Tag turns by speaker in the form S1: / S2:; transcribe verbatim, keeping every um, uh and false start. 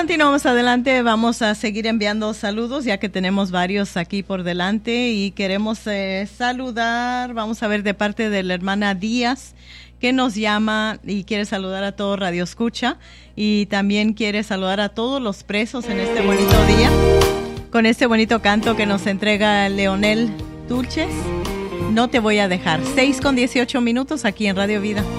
S1: continuamos adelante, vamos a seguir enviando saludos ya que tenemos varios aquí por delante y queremos eh, saludar, vamos a ver de parte de la hermana Díaz que nos llama y quiere saludar a todo Radio Escucha y también quiere saludar a todos los presos en este bonito día con este bonito canto que nos entrega Leonel Dulces. No te voy a dejar. seis con dieciocho minutos aquí en Radio Vida.